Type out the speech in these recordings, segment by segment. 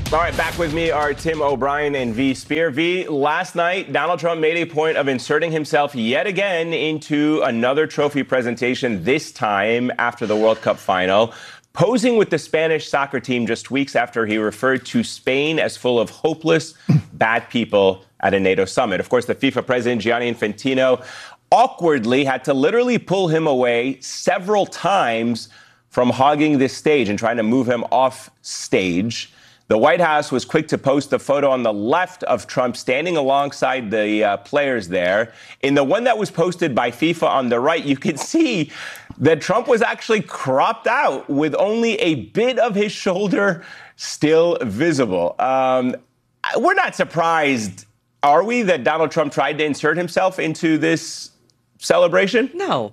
All right, back with me are Tim O'Brien and V. Spear. V, last night, Donald Trump made a point of inserting himself yet again into another trophy presentation, this time after the World Cup final, posing with the Spanish soccer team just weeks after he referred to Spain as full of hopeless, bad people at a NATO summit. Of course, the FIFA president, Gianni Infantino, awkwardly had to literally pull him away several times from hogging this stage and trying to move him off stage. The White House was quick to post the photo on the left of Trump standing alongside the players there. In the one that was posted by FIFA on the right, you could see that Trump was actually cropped out with only a bit of his shoulder still visible. We're not surprised, are we, that Donald Trump tried to insert himself into this celebration?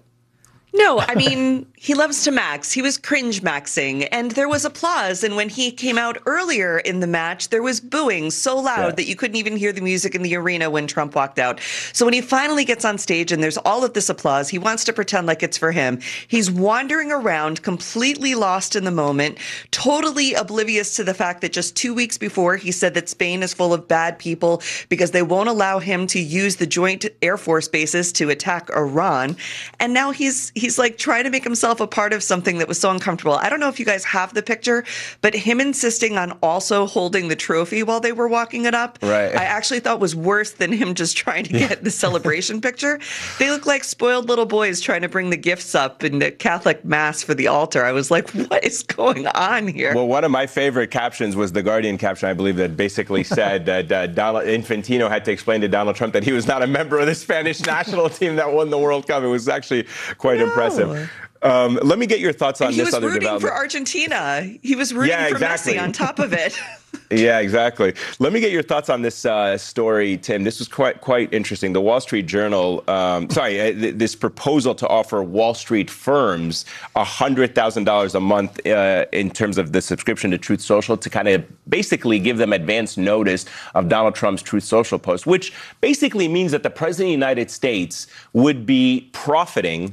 No, I mean, he loves to max. He was cringe maxing, and there was applause. And when he came out earlier in the match, there was booing so loud that you couldn't even hear the music in the arena when Trump walked out. So when he finally gets on stage and there's all of this applause, he wants to pretend like it's for him. He's wandering around, completely lost in the moment, totally oblivious to the fact that just 2 weeks before he said that Spain is full of bad people because they won't allow him to use the joint Air Force bases to attack Iran. And now he's like trying to make himself a part of something that was so uncomfortable. I don't know if you guys have the picture, but him insisting on also holding the trophy while they were walking it up, I actually thought was worse than him just trying to get the celebration picture. They look like spoiled little boys trying to bring the gifts up in the Catholic Mass for the altar. I was like, what is going on here? Well, one of my favorite captions was the Guardian caption, I believe, that basically said that Infantino had to explain to Donald Trump that he was not a member of the Spanish national team that won the World Cup. It was actually quite impressive. Let me get your thoughts on this other development. He was rooting for Argentina. He was rooting for Messi on top of it. Yeah, exactly. Let me get your thoughts on this story, Tim. This was quite interesting. The Wall Street Journal, this proposal to offer Wall Street firms $100,000 a month in terms of the subscription to Truth Social to kind of basically give them advance notice of Donald Trump's Truth Social post, which basically means that the President of the United States would be profiting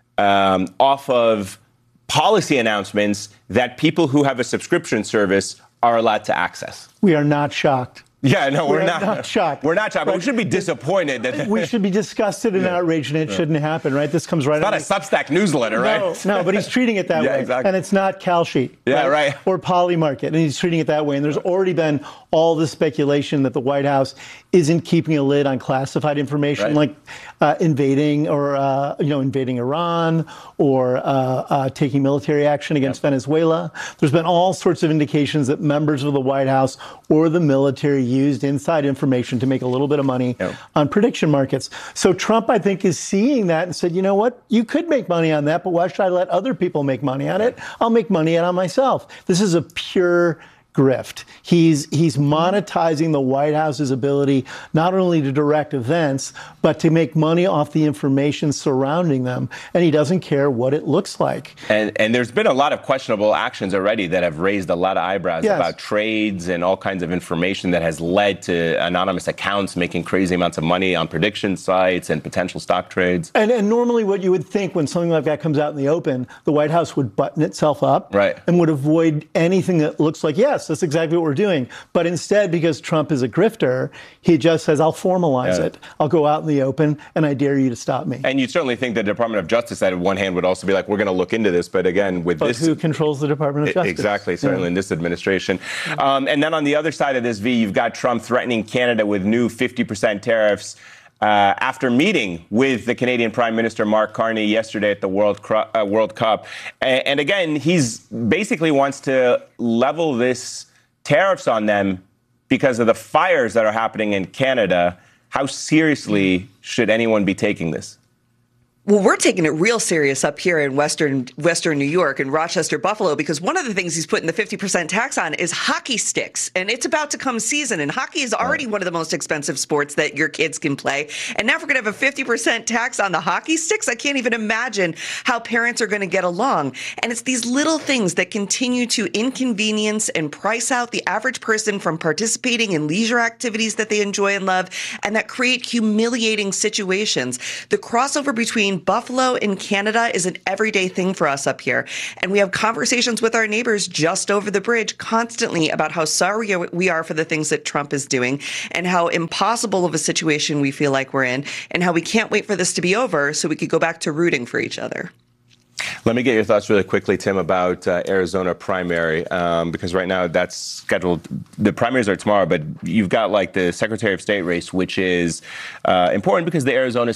off of policy announcements that people who have a subscription service are allowed to access. We are not shocked. Yeah, no, we're not shocked. We're not shocked, but we should be disappointed. We should be disgusted and outraged, and it shouldn't happen, right? This comes right out. It's not a Substack newsletter, right? No, but he's treating it that way. Exactly. And it's not Kalshi. Right? Or Polymarket, and he's treating it that way. And there's already been all this speculation that the White House isn't keeping a lid on classified information, like invading Iran or taking military action against Venezuela. There's been all sorts of indications that members of the White House or the military used inside information to make a little bit of money on prediction markets. So Trump, I think, is seeing that and said, you know what, you could make money on that, but why should I let other people make money on it? I'll make money on myself. This is a pure grift. He's monetizing the White House's ability not only to direct events, but to make money off the information surrounding them. And he doesn't care what it looks like. And there's been a lot of questionable actions already that have raised a lot of eyebrows about trades and all kinds of information that has led to anonymous accounts making crazy amounts of money on prediction sites and potential stock trades. And normally what you would think when something like that comes out in the open, the White House would button itself up and would avoid anything that looks like, yes, that's exactly what we're doing. But instead, because Trump is a grifter, he just says, I'll formalize it. I'll go out in the open, and I dare you to stop me. And you'd certainly think the Department of Justice, on one hand, would also be like, we're going to look into this. But again, with this... who controls the Department of Justice? Exactly, certainly in this administration. And then on the other side of this, V, you've got Trump threatening Canada with new 50% tariffs after meeting with the Canadian Prime Minister Mark Carney yesterday at the World Cup. And again, he's basically wants to level this tariffs on them because of the fires that are happening in Canada. How seriously should anyone be taking this? Well, we're taking it real serious up here in Western New York and Rochester, Buffalo, because one of the things he's putting the 50% tax on is hockey sticks. And it's about to come season. And hockey is already one of the most expensive sports that your kids can play. And now we're going to have a 50% tax on the hockey sticks. I can't even imagine how parents are going to get along. And it's these little things that continue to inconvenience and price out the average person from participating in leisure activities that they enjoy and love, and that create humiliating situations. The crossover between mean, Buffalo in Canada is an everyday thing for us up here. And we have conversations with our neighbors just over the bridge constantly about how sorry we are for the things that Trump is doing and how impossible of a situation we feel like we're in and how we can't wait for this to be over so we could go back to rooting for each other. Let me get your thoughts really quickly, Tim, about Arizona primary, because right now that's scheduled. The primaries are tomorrow, but you've got like the Secretary of State race, which is important because the Arizona